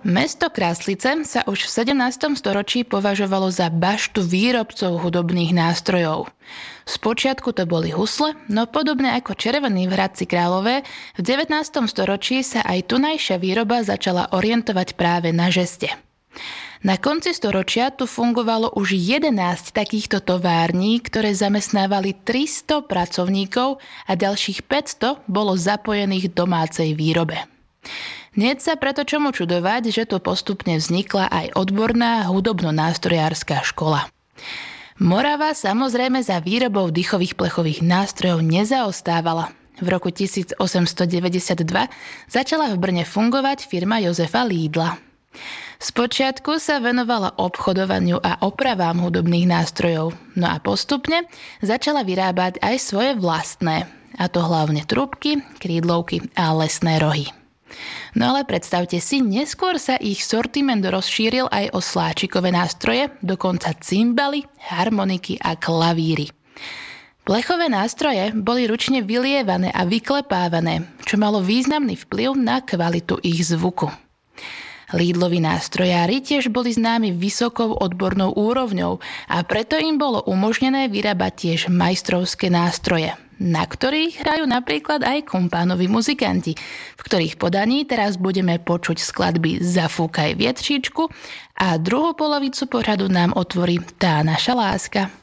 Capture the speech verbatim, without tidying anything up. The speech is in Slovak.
Mesto Kráslice sa už v sedemnástom storočí považovalo za baštu výrobcov hudobných nástrojov. Spočiatku to boli husle, no podobne ako Červený v Hradci Králové, v devätnástom storočí sa aj tunajšia výroba začala orientovať práve na žeste. Na konci storočia tu fungovalo už jedenásť takýchto tovární, ktoré zamestnávali tristo pracovníkov a ďalších päťsto bolo zapojených v domácej výrobe. Niet sa preto čomu čudovať, že tu postupne vznikla aj odborná hudobno-nástrojárska škola. Morava samozrejme za výrobou dýchových plechových nástrojov nezaostávala. V roku tisícosemstodeväťdesiatdva začala v Brne fungovať firma Jozefa Lídla. Spočiatku sa venovala obchodovaniu a opravám hudobných nástrojov, no a postupne začala vyrábať aj svoje vlastné, a to hlavne trúbky, krídlovky a lesné rohy. No ale predstavte si, neskôr sa ich sortiment rozšíril aj o sláčikové nástroje, dokonca cymbaly, harmoniky a klavíry. Plechové nástroje boli ručne vylievané a vyklepávané, čo malo významný vplyv na kvalitu ich zvuku. Lídlovi nástrojári tiež boli známi vysokou odbornou úrovňou a preto im bolo umožnené vyrábať tiež majstrovské nástroje, na ktorých hrajú napríklad aj kompánoví muzikanti, v ktorých podaní teraz budeme počuť skladby Zafúkaj vietříčku a druhú polovicu poradu nám otvorí Tá naša láska.